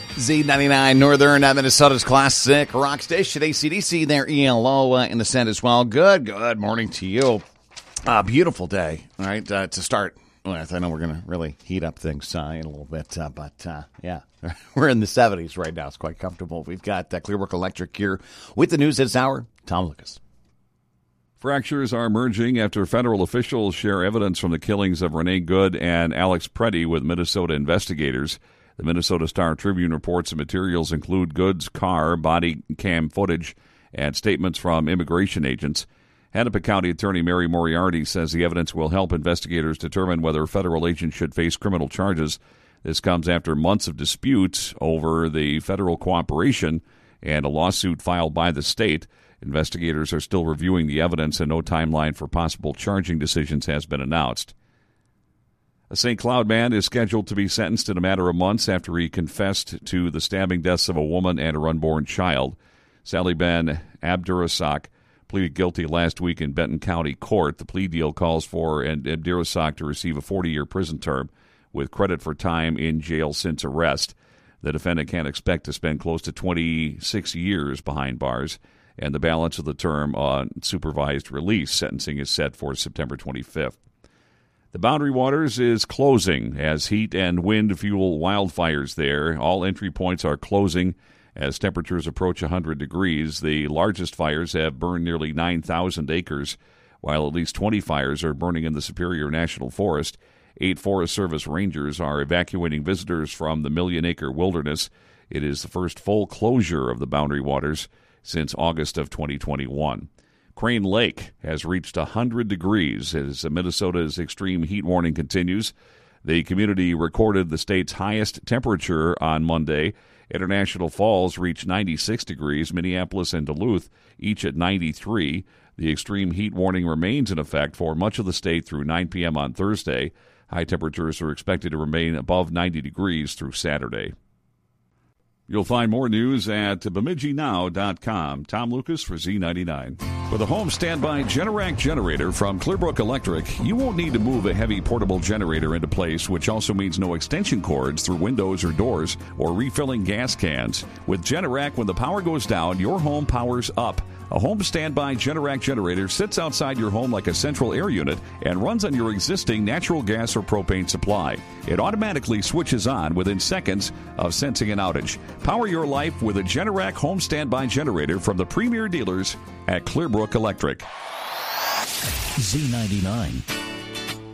Z99 Northern Minnesota's classic rock station, AC/DC, their ELO in the set as well. Good morning to you. Beautiful day, all right, to start with. I know we're going to really heat up things in a little bit, but yeah, we're in the 70s right now. It's quite comfortable. We've got Clearbrook Electric here with the news this hour. Tom Lucas. Fractures are emerging after federal officials share evidence from the killings of Renee Good and Alex Preddy with Minnesota investigators. The Minnesota Star-Tribune reports the materials include Good's car, body cam footage, and statements from immigration agents. Hennepin County Attorney Mary Moriarty says the evidence will help investigators determine whether federal agents should face criminal charges. This comes after months of disputes over the federal cooperation and a lawsuit filed by the state. Investigators are still reviewing the evidence, and no timeline for possible charging decisions has been announced. A St. Cloud man is scheduled to be sentenced in a matter of months after he confessed to the stabbing deaths of a woman and her unborn child. Sally Ben Abdurasak pleaded guilty last week in Benton County Court. The plea deal calls for Abdurasak to receive a 40-year prison term with credit for time in jail since arrest. The defendant can expect to spend close to 26 years behind bars, and the balance of the term on supervised release. Sentencing is set for September 25th. The Boundary Waters is closing as heat and wind fuel wildfires there. All entry points are closing as temperatures approach 100 degrees. The largest fires have burned nearly 9,000 acres, while at least 20 fires are burning in the Superior National Forest. 8 Forest Service rangers are evacuating visitors from the million-acre wilderness. It is the first full closure of the Boundary Waters since August of 2021. Crane Lake has reached 100 degrees as Minnesota's extreme heat warning continues. The community recorded the state's highest temperature on Monday. International Falls reached 96 degrees. Minneapolis and Duluth each at 93. The extreme heat warning remains in effect for much of the state through 9 p.m. on Thursday. High temperatures are expected to remain above 90 degrees through Saturday. You'll find more news at BemidjiNow.com. Tom Lucas for Z99. With a home standby Generac generator from Clearbrook Electric, you won't need to move a heavy portable generator into place, which also means no extension cords through windows or doors or refilling gas cans. With Generac, when the power goes down, your home powers up. A home standby Generac generator sits outside your home like a central air unit and runs on your existing natural gas or propane supply. It automatically switches on within seconds of sensing an outage. Power your life with a Generac home standby generator from the premier dealers at Clearbrook Electric. Z99.